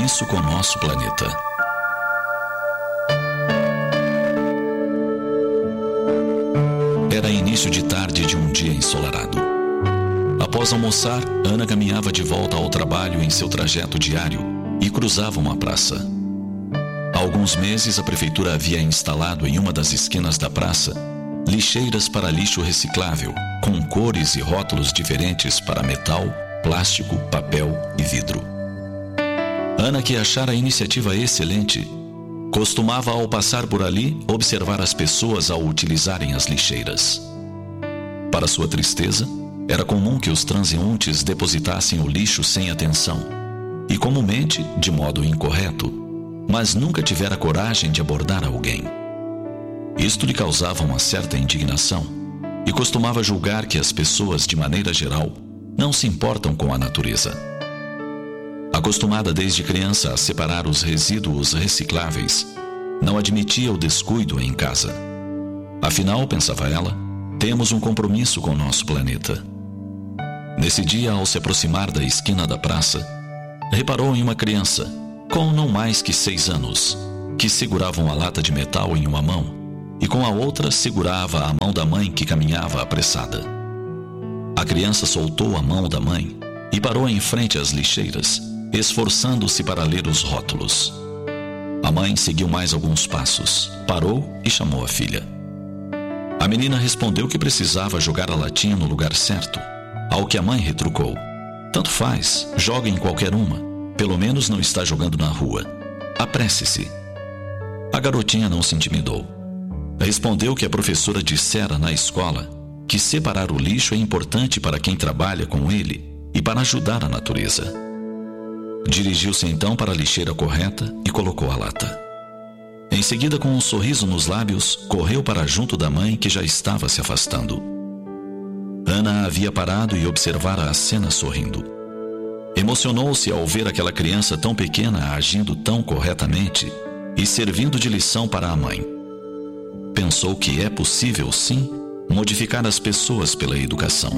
compromisso com o nosso planeta. Era início de tarde de um dia ensolarado. Após almoçar, Ana caminhava de volta ao trabalho em seu trajeto diário e cruzava uma praça. Há alguns meses, a prefeitura havia instalado em uma das esquinas da praça lixeiras para lixo reciclável, com cores e rótulos diferentes para metal, plástico, papel e vidro. Ana, que achara a iniciativa excelente, costumava, ao passar por ali, observar as pessoas ao utilizarem as lixeiras. Para sua tristeza, era comum que os transeuntes depositassem o lixo sem atenção e, comumente, de modo incorreto, mas nunca tivera coragem de abordar alguém. Isto lhe causava uma certa indignação e costumava julgar que as pessoas, de maneira geral, não se importam com a natureza. Acostumada desde criança a separar os resíduos recicláveis, não admitia o descuido em casa. Afinal, pensava ela, temos um compromisso com o nosso planeta. Nesse dia, ao se aproximar da esquina da praça, reparou em uma criança, com não mais que 6 anos, que segurava uma lata de metal em uma mão e com a outra segurava a mão da mãe, que caminhava apressada. A criança soltou a mão da mãe e parou em frente às lixeiras, esforçando-se para ler os rótulos. A mãe seguiu mais alguns passos, parou e chamou a filha. A menina respondeu que precisava jogar a latinha no lugar certo, ao que a mãe retrucou: tanto faz, joga em qualquer uma, pelo menos não está jogando na rua. Apresse-se. A garotinha não se intimidou. Respondeu que a professora dissera na escola que separar o lixo é importante para quem trabalha com ele e para ajudar a natureza. Dirigiu-se então para a lixeira correta e colocou a lata. Em seguida, com um sorriso nos lábios, correu para junto da mãe, que já estava se afastando. Ana havia parado e observara a cena sorrindo. Emocionou-se ao ver aquela criança tão pequena agindo tão corretamente e servindo de lição para a mãe. Pensou que é possível, sim, modificar as pessoas pela educação.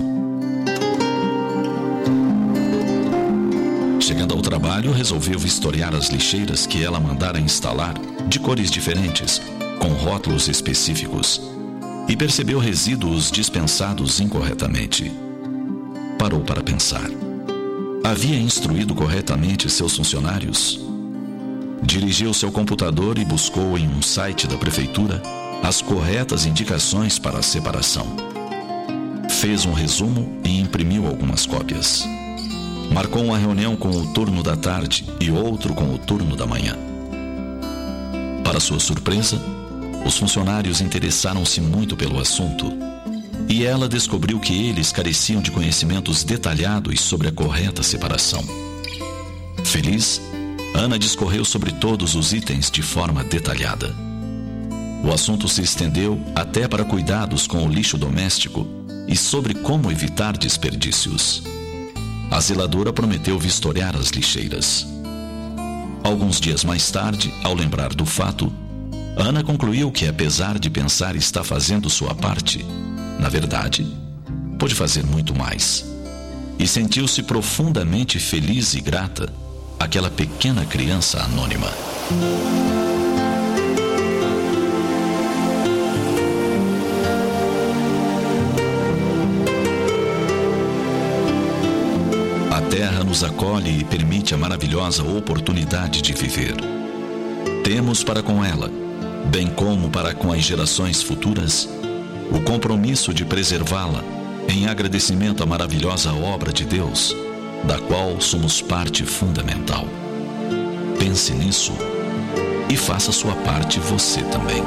Chegando ao trabalho, resolveu vistoriar as lixeiras que ela mandara instalar, de cores diferentes, com rótulos específicos, e percebeu resíduos dispensados incorretamente. Parou para pensar. Havia instruído corretamente seus funcionários? Dirigiu-se ao computador e buscou em um site da prefeitura as corretas indicações para a separação. Fez um resumo e imprimiu algumas cópias. Marcou uma reunião com o turno da tarde e outro com o turno da manhã. Para sua surpresa, os funcionários interessaram-se muito pelo assunto e ela descobriu que eles careciam de conhecimentos detalhados sobre a correta separação. Feliz, Ana discorreu sobre todos os itens de forma detalhada. O assunto se estendeu até para cuidados com o lixo doméstico e sobre como evitar desperdícios. A zeladora prometeu vistoriar as lixeiras. Alguns dias mais tarde, ao lembrar do fato, Ana concluiu que, apesar de pensar estar fazendo sua parte, na verdade, pôde fazer muito mais. E sentiu-se profundamente feliz e grata àquela pequena criança anônima. A terra nos acolhe e permite a maravilhosa oportunidade de viver. Temos para com ela, bem como para com as gerações futuras, o compromisso de preservá-la em agradecimento à maravilhosa obra de Deus, da qual somos parte fundamental. Pense nisso e faça sua parte você também.